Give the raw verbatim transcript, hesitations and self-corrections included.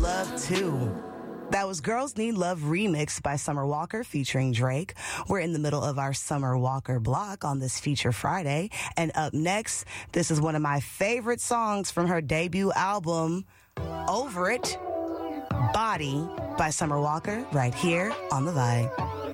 love too. That was Girls Need Love remixed by Summer Walker featuring Drake. We're in the middle of our Summer Walker block on this Feature Friday. And up next, this is one of my favorite songs from her debut album, Over It, Body by Summer Walker, right here on The Vibe.